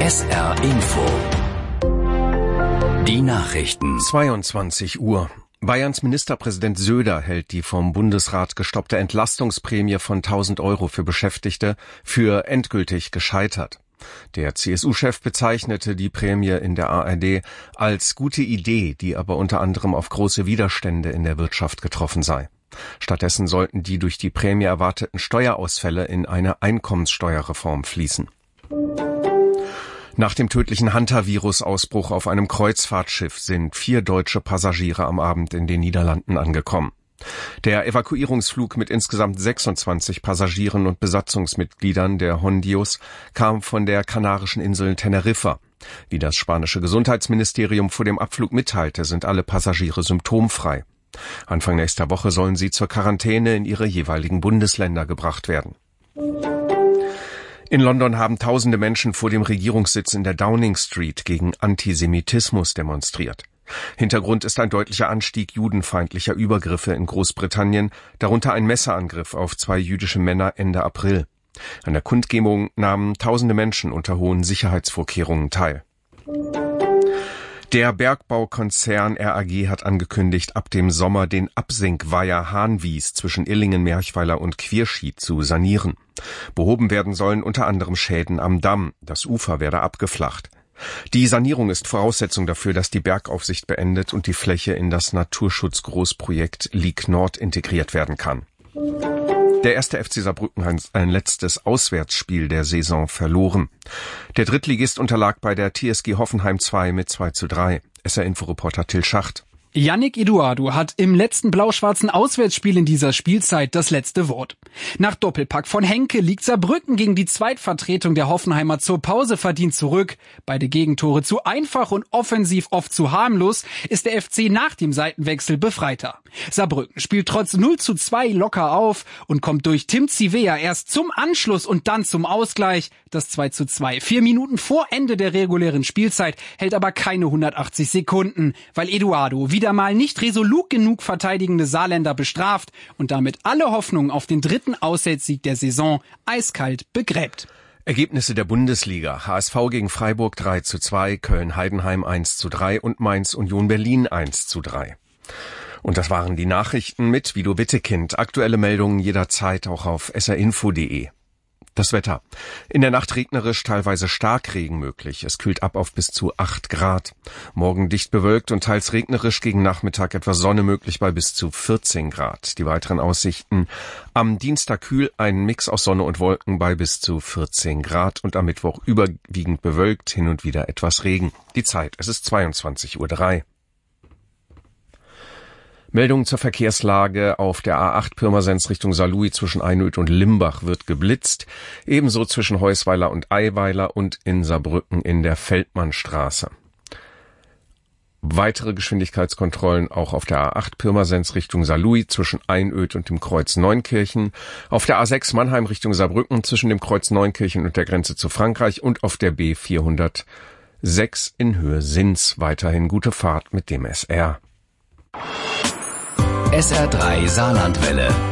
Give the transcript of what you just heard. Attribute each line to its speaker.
Speaker 1: SR Info. Die Nachrichten.
Speaker 2: 22 Uhr. Bayerns Ministerpräsident Söder hält die vom Bundesrat gestoppte Entlastungsprämie von 1.000 € für Beschäftigte für endgültig gescheitert. Der CSU-Chef bezeichnete die Prämie in der ARD als gute Idee, die aber unter anderem auf große Widerstände in der Wirtschaft getroffen sei. Stattdessen sollten die durch die Prämie erwarteten Steuerausfälle in eine Einkommenssteuerreform fließen. Nach dem tödlichen Hantavirus-Ausbruch auf einem Kreuzfahrtschiff sind 4 deutsche Passagiere am Abend in den Niederlanden angekommen. Der Evakuierungsflug mit insgesamt 26 Passagieren und Besatzungsmitgliedern der Hondius kam von der kanarischen Insel Teneriffa. Wie das spanische Gesundheitsministerium vor dem Abflug mitteilte, sind alle Passagiere symptomfrei. Anfang nächster Woche sollen sie zur Quarantäne in ihre jeweiligen Bundesländer gebracht werden. In London haben tausende Menschen vor dem Regierungssitz in der Downing Street gegen Antisemitismus demonstriert. Hintergrund ist ein deutlicher Anstieg judenfeindlicher Übergriffe in Großbritannien, darunter ein Messerangriff auf 2 jüdische Männer Ende April. An der Kundgebung nahmen tausende Menschen unter hohen Sicherheitsvorkehrungen teil. Der Bergbaukonzern RAG hat angekündigt, ab dem Sommer den Absinkweiher Hahnwies zwischen Illingen, Merchweiler und Quierschied zu sanieren. Behoben werden sollen unter anderem Schäden am Damm. Das Ufer werde abgeflacht. Die Sanierung ist Voraussetzung dafür, dass die Bergaufsicht beendet und die Fläche in das Naturschutzgroßprojekt Lieg Nord integriert werden kann. Der 1. FC Saarbrücken hat ein letztes Auswärtsspiel der Saison verloren. Der Drittligist unterlag bei der TSG Hoffenheim 2 mit 2:3. SR-Info-Reporter Till Schacht.
Speaker 3: Yannick Eduardo hat im letzten blau-schwarzen Auswärtsspiel in dieser Spielzeit das letzte Wort. Nach Doppelpack von Henke liegt Saarbrücken gegen die Zweitvertretung der Hoffenheimer zur Pause verdient zurück. Beide Gegentore zu einfach und offensiv oft zu harmlos, ist der FC nach dem Seitenwechsel befreiter. Saarbrücken spielt trotz 0:2 locker auf und kommt durch Tim Zivea erst zum Anschluss und dann zum Ausgleich. Das 2:2. 4 Minuten vor Ende der regulären Spielzeit hält aber keine 180 Sekunden, weil Eduardo wieder mal nicht resolut genug verteidigende Saarländer bestraft und damit alle Hoffnung auf den 3. Auswärtssieg der Saison eiskalt begräbt.
Speaker 2: Ergebnisse der Bundesliga: HSV gegen Freiburg 3:2, Köln-Heidenheim 1:3 und Mainz-Union Berlin 1:3. Und das waren die Nachrichten mit Guido Wittekind. Aktuelle Meldungen jederzeit auch auf srinfo.de. Das Wetter. In der Nacht regnerisch, teilweise Starkregen möglich. Es kühlt ab auf bis zu 8 Grad. Morgen dicht bewölkt und teils regnerisch, gegen Nachmittag etwas Sonne möglich bei bis zu 14 Grad. Die weiteren Aussichten: am Dienstag kühl, ein Mix aus Sonne und Wolken bei bis zu 14 Grad und am Mittwoch überwiegend bewölkt, hin und wieder etwas Regen. Die Zeit: es ist 22:03 Uhr. Meldungen zur Verkehrslage: Auf der A8 Pirmasens Richtung Saarlouis zwischen Einöd und Limbach wird geblitzt. Ebenso zwischen Heusweiler und Eiweiler und in Saarbrücken in der Feldmannstraße. Weitere Geschwindigkeitskontrollen auch auf der A8 Pirmasens Richtung Saarlouis zwischen Einöd und dem Kreuz Neunkirchen. Auf der A6 Mannheim Richtung Saarbrücken zwischen dem Kreuz Neunkirchen und der Grenze zu Frankreich und auf der B406 in Höhe Sins. Weiterhin gute Fahrt mit dem SR.
Speaker 1: SR3 Saarlandwelle.